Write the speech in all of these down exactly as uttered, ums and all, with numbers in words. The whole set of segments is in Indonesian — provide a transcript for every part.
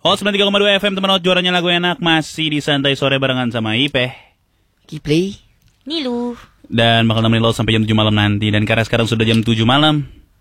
Hot sembilan puluh tiga koma dua F M teman Hot, juaranya lagu enak. Masih di Santai Sore barengan sama Ipeh, Kiplay, Nilu. dan bakal nemenin lo sampai jam tujuh malam nanti. Dan karena sekarang sudah jam tujuh malam,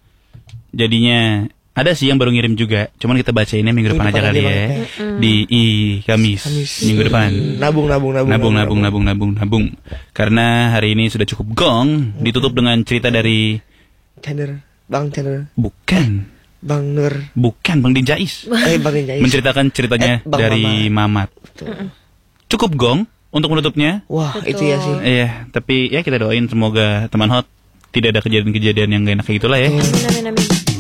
jadinya ada sih yang baru ngirim juga. Cuman kita bacainnya minggu depan aja kali ya. Di I Kamis, Kamis minggu depan. Nabung nabung nabung Nabung nabung nabung nabung nabung. Karena hari ini sudah cukup gong. Ditutup dengan cerita dari Chandler, Bang Chandler, bukan Bang Nur, bukan Bang Dinjais. eh Bang Dinjais. Menceritakan ceritanya Eh, Bang dari Mamat. Cukup gong untuk menutupnya. Wah, Betul. itu ya sih. Iya, tapi ya kita doain semoga teman Hot tidak ada kejadian-kejadian yang gak enak kayak gitulah ya. Amin, amin, amin.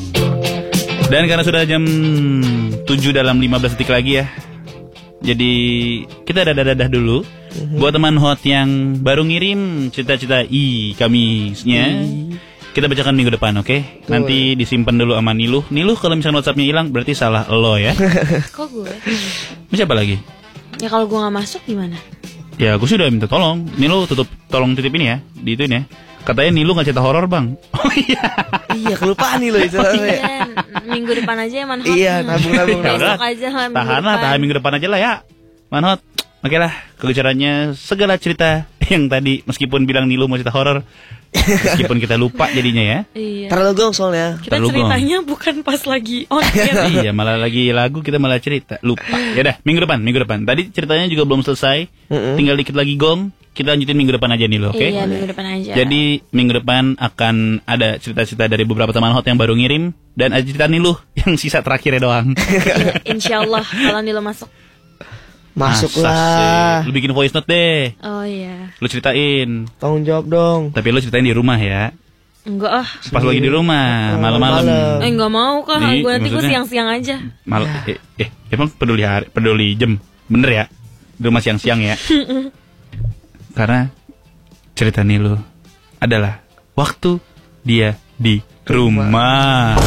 Dan karena sudah jam tujuh dalam lima belas detik lagi ya, jadi kita dadah-dadah dulu. Buat teman Hot yang baru ngirim cerita-cerita I Kamisnya, kita bacakan minggu depan, oke? Okay? Nanti disimpan dulu sama Niluh. Niluh kalau misalnya WhatsAppnya hilang berarti salah lo ya. Kok gue? Siapa lagi? Ya kalau gue gak masuk gimana? Ya gue sudah minta tolong. Niluh tutup, tolong titip ini ya, di ituin ya. Katanya Niluh gak cerita horor bang. Oh iya. Iya, kelupaan nih lo itu. Iya, minggu depan aja ya Manhot. Iya, nabung-nabung. Ya udah, Besok aja lah minggu tahan lah, depan. tahan minggu depan aja lah ya, Manhot. Oke lah, kegecarannya segala cerita yang tadi meskipun bilang Niluh mau cerita horor, meskipun kita lupa jadinya ya. Iya. Terlalu gong soalnya. Kita terlalu gong. ceritanya bukan pas lagi on air. Iya, malah lagi lagu kita malah cerita lupa. Ya udah, minggu depan, minggu depan. Tadi ceritanya juga belum selesai, tinggal dikit lagi gong. Kita lanjutin minggu depan aja nih lo, oke? Okay? Iya, minggu depan aja. Jadi minggu depan akan ada cerita-cerita dari beberapa teman Hot yang baru ngirim, dan ada cerita Niluh yang sisa terakhirnya doang. Iya, insya Allah kalau Nilu masuk. Masuk Masa lah. sih? Lu bikin voice note deh. Oh iya. Lu ceritain. Tanggung jawab dong. Tapi lu ceritain di rumah ya. Enggak ah. Pas lagi di rumah, malam-malam. malam. Eh enggak mau kah? Di- Gue nanti gue maksudnya? siang-siang aja. Mal eh, eh, emang peduli hari, peduli jam. Bener ya? Di rumah siang-siang ya. Karena cerita Niluh adalah waktu dia di rumah.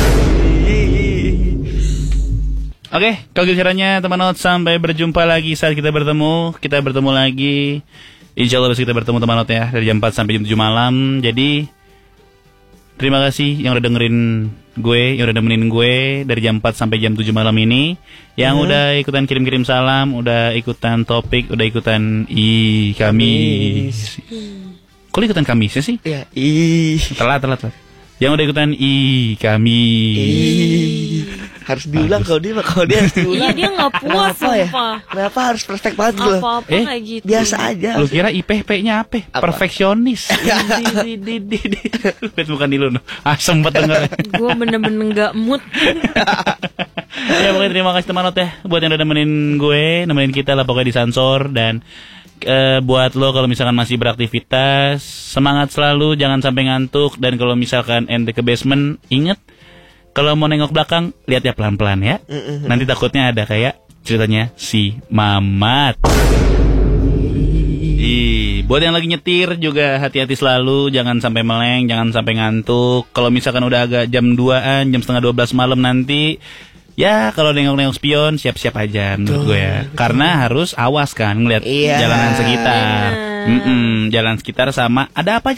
Oke, kalau gitu caranya teman Hot, sampai berjumpa lagi saat kita bertemu. Kita bertemu lagi, insya Allah besok kita bertemu teman Hot ya, dari jam empat sampai jam tujuh malam. Jadi terima kasih yang udah dengerin gue, yang udah nemenin gue dari jam empat sampai jam tujuh malam ini. Yang Hmm. udah ikutan kirim-kirim salam, udah ikutan topik, udah ikutan I Kamis. Kok lu ikutan Kamisnya sih? Iya, ih. Telat, telat, telat. Yang udah ikutan I Kamis. Ih. Harus diulang kalau dia, kalau dia harus Iya diulang. dia nggak puas Kenapa ya? sumpah. Kenapa harus perfect banget gitu? Apa-apa Eh, kayak gitu. Biasa aja. Lu kira I P P-nya apa? Apa? Perfeksionis. Di di di di. Bet bukan di lu. Ah, sempet denger. Gue bener-bener nggak mood. Ya pokoknya terima kasih teman Hot ya buat yang udah nemenin gue, nemenin kita lah pokoknya di Sansor. Dan eh, buat lo kalau misalkan masih beraktivitas, semangat selalu, jangan sampai ngantuk. Dan kalau misalkan ente ke basement, inget kalau mau nengok belakang, lihat ya pelan-pelan ya. Nanti takutnya ada kayak ceritanya si Mamat. Ih, buat yang lagi nyetir juga hati-hati selalu, jangan sampai meleng, jangan sampai ngantuk. Kalau misalkan udah agak jam duaan, jam setengah dua belas malam nanti, ya kalau nengok-nengok spion siap-siap aja menurut gue ya. Karena harus awas kan ngeliat Iya. jalanan sekitar. Bener. Mm-mm, jalan sekitar sama ada apa